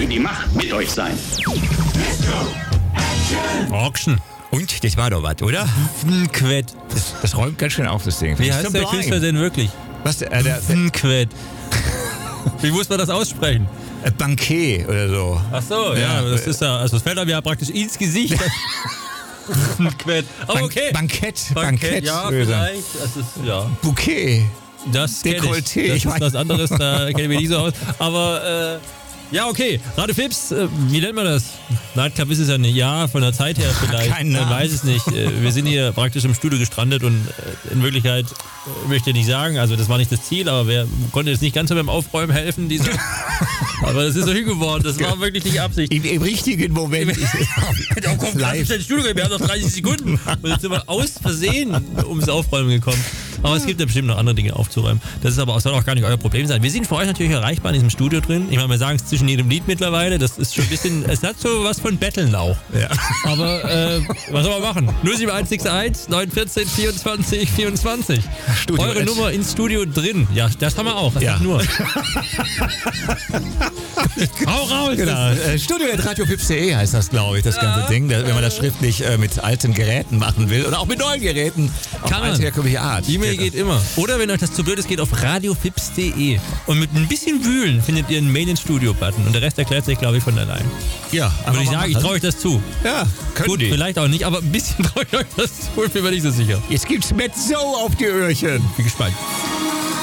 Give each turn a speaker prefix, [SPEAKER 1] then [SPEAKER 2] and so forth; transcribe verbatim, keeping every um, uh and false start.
[SPEAKER 1] die Macht mit euch sein.
[SPEAKER 2] Auction.
[SPEAKER 3] Und, das war doch was, oder?
[SPEAKER 2] Quett.
[SPEAKER 3] Das, das räumt ganz schön auf, das Ding.
[SPEAKER 2] Wie
[SPEAKER 3] Das
[SPEAKER 2] heißt
[SPEAKER 3] ist
[SPEAKER 2] der
[SPEAKER 3] sublime.
[SPEAKER 2] Künstler denn wirklich?
[SPEAKER 3] Was, äh, der, der
[SPEAKER 2] Quett. Wie muss man das aussprechen?
[SPEAKER 3] äh, Bankier oder so.
[SPEAKER 2] Ach so, ja,
[SPEAKER 3] Ja,
[SPEAKER 2] das ist ja, also es fällt einem ja praktisch ins Gesicht. Quett. Aber
[SPEAKER 3] Bank-
[SPEAKER 2] okay.
[SPEAKER 3] Bankett,
[SPEAKER 2] Bankett,
[SPEAKER 3] Bankett,
[SPEAKER 2] ja,
[SPEAKER 3] würde ich sagen.
[SPEAKER 2] vielleicht. Das ist, ja.
[SPEAKER 3] Bouquet.
[SPEAKER 2] Das kenn
[SPEAKER 3] Dekolleté,
[SPEAKER 2] ich. Das
[SPEAKER 3] ich
[SPEAKER 2] ist
[SPEAKER 3] weiß.
[SPEAKER 2] was anderes, da kenne ich mich nicht so aus. Aber, äh, ja, okay. Radio Fips, äh, wie nennt man das? Nightclub ist es ja nicht. Ja, von der Zeit her vielleicht.
[SPEAKER 3] Keinen
[SPEAKER 2] Man
[SPEAKER 3] Namen.
[SPEAKER 2] weiß es nicht. Äh, wir sind hier praktisch im Studio gestrandet und äh, in Wirklichkeit äh, möchte ich nicht sagen, also das war nicht das Ziel, aber wer konnte jetzt nicht ganz so beim Aufräumen helfen, diese. Aber das ist so hingeworden, das war wirklich nicht Absicht.
[SPEAKER 3] Im, im richtigen Moment.
[SPEAKER 2] Ja, komm, live. Ins Studio gehen. Wir haben noch dreißig Sekunden. Und jetzt sind wir aus Versehen ums Aufräumen gekommen. Aber es gibt ja bestimmt noch andere Dinge aufzuräumen. Das ist aber auch, soll auch gar nicht euer Problem sein. Wir sind für euch natürlich erreichbar in diesem Studio drin. Ich meine, wir sagen es zwischen jedem Lied mittlerweile. Das ist schon ein bisschen, es hat so was von Betteln auch.
[SPEAKER 3] Ja.
[SPEAKER 2] Aber äh, was soll man machen? null sieben eins sechs eins neun eins vier vierundzwanzig vierundzwanzig.
[SPEAKER 3] Studio
[SPEAKER 2] Eure
[SPEAKER 3] Ed.
[SPEAKER 2] Nummer ins Studio drin. Ja, das haben wir auch. Das
[SPEAKER 3] Ja.
[SPEAKER 2] ist nur. Hau raus!
[SPEAKER 3] Genau. Äh, Studio at radiofips punkt de heißt das, glaube ich, das ganze Ding. Da, wenn man das schriftlich äh, mit alten Geräten machen will oder auch mit neuen Geräten auf
[SPEAKER 2] Kann man.
[SPEAKER 3] alte herkömmliche Art.
[SPEAKER 2] E-Mail geht immer. Oder wenn euch das zu blöd ist, geht auf radiofips punkt de. Und mit ein bisschen Wühlen findet ihr einen Mail ins Studio-Button. Und der Rest erklärt sich, glaube ich, von allein.
[SPEAKER 3] Ja,
[SPEAKER 2] Würde ich sagen, ich traue euch das zu.
[SPEAKER 3] Ja, können
[SPEAKER 2] Gut,
[SPEAKER 3] die.
[SPEAKER 2] vielleicht auch nicht, aber ein bisschen traue ich euch das zu. Ich bin mir nicht so sicher.
[SPEAKER 3] Jetzt gibt's Mezzo auf die Öhrchen.
[SPEAKER 2] Bin gespannt.